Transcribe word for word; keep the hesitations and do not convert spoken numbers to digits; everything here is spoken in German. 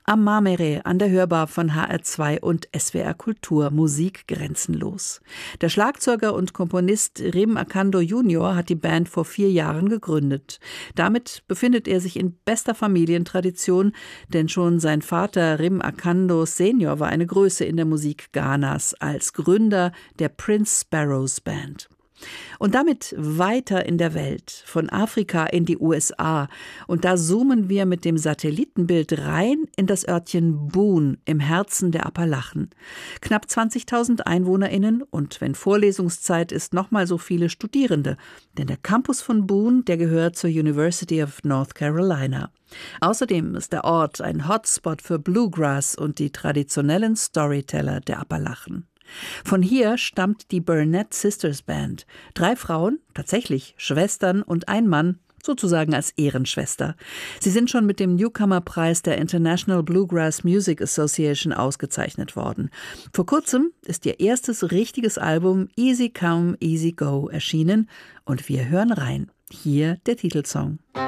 Am Marmere an der Hörbar von H R zwei und S W R Kultur, Musik grenzenlos. Der Schlagzeuger und Komponist Rim Akando Junior hat die Band vor vier Jahren gegründet. Damit befindet er sich in bester Familientradition, denn schon sein Vater Rim Akando Senior war eine Größe in der Musik Ghanas als Gründer der Prince Sparrows Band. Und damit weiter in der Welt, von Afrika in die U S A. Und da zoomen wir mit dem Satellitenbild rein in das Örtchen Boone im Herzen der Appalachen. Knapp zwanzigtausend EinwohnerInnen und, wenn Vorlesungszeit ist, nochmal so viele Studierende. Denn der Campus von Boone, der gehört zur University of North Carolina. Außerdem ist der Ort ein Hotspot für Bluegrass und die traditionellen Storyteller der Appalachen. Von hier stammt die Burnett Sisters Band. Drei Frauen, tatsächlich Schwestern und ein Mann, sozusagen als Ehrenschwester. Sie sind schon mit dem Newcomer-Preis der International Bluegrass Music Association ausgezeichnet worden. Vor kurzem ist ihr erstes richtiges Album Easy Come, Easy Go erschienen und wir hören rein. Hier der Titelsong.